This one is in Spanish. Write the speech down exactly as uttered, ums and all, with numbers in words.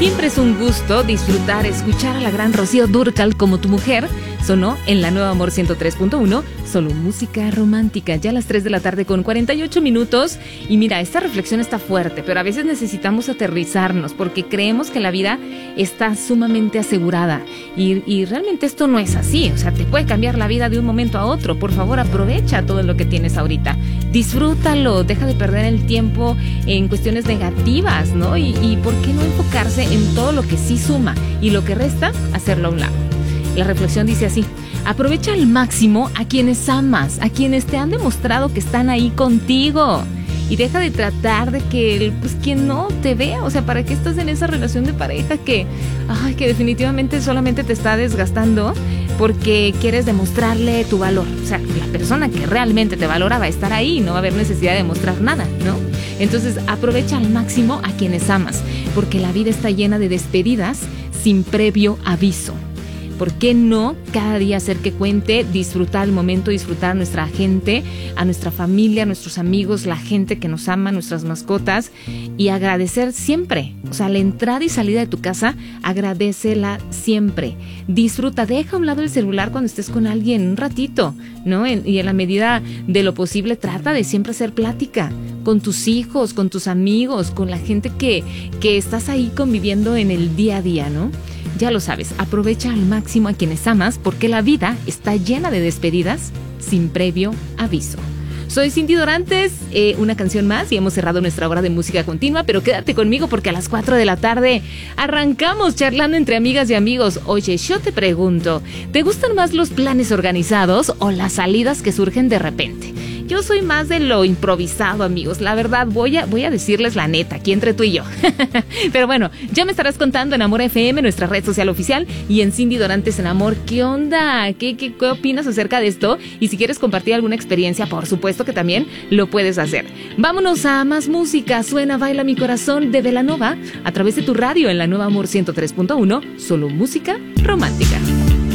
Siempre es un gusto disfrutar, escuchar a la gran Rocío Dúrcal como tu mujer. Sonó en la Nueva Amor ciento tres punto uno, solo música romántica, ya a las tres de la tarde con cuarenta y ocho minutos. Y mira, esta reflexión está fuerte, pero a veces necesitamos aterrizarnos porque creemos que la vida está sumamente asegurada. Y, y realmente esto no es así, o sea, te puede cambiar la vida de un momento a otro. Por favor, aprovecha todo lo que tienes ahorita. Disfrútalo, deja de perder el tiempo en cuestiones negativas, ¿no? Y, y ¿por qué no enfocarse en todo lo que sí suma y lo que resta, hacerlo a un lado? La reflexión dice así: aprovecha al máximo a quienes amas, a quienes te han demostrado que están ahí contigo. Y deja de tratar de que pues, quien no te vea. O sea, ¿para qué estás en esa relación de pareja que, ay, que definitivamente solamente te está desgastando porque quieres demostrarle tu valor? O sea, la persona que realmente te valora va a estar ahí, no va a haber necesidad de demostrar nada, ¿no? Entonces, aprovecha al máximo a quienes amas, porque la vida está llena de despedidas sin previo aviso. ¿Por qué no cada día hacer que cuente, disfrutar el momento, disfrutar a nuestra gente, a nuestra familia, a nuestros amigos, la gente que nos ama, nuestras mascotas, y agradecer siempre? O sea, la entrada y salida de tu casa, agradécela siempre. Disfruta, deja a un lado el celular cuando estés con alguien un ratito, ¿no? En, y en la medida de lo posible, trata de siempre hacer plática con tus hijos, con tus amigos, con la gente que, que estás ahí conviviendo en el día a día, ¿no? Ya lo sabes, aprovecha al máximo a quienes amas porque la vida está llena de despedidas sin previo aviso. Soy Cindy Dorantes, eh, una canción más y hemos cerrado nuestra hora de música continua, pero quédate conmigo porque a las cuatro de la tarde arrancamos charlando entre amigas y amigos. Oye, yo te pregunto, ¿te gustan más los planes organizados o las salidas que surgen de repente? Yo soy más de lo improvisado, amigos. La verdad, voy a, voy a decirles la neta, aquí entre tú y yo. Pero bueno, ya me estarás contando en Amor F M, nuestra red social oficial, y en Cindy Dorantes en Amor. ¿Qué onda? ¿Qué, qué, qué opinas acerca de esto? Y si quieres compartir alguna experiencia, por supuesto que también lo puedes hacer. Vámonos a más música. Suena Baila Mi Corazón de Belanova a través de tu radio en la Nueva Amor ciento tres punto uno. Solo música romántica.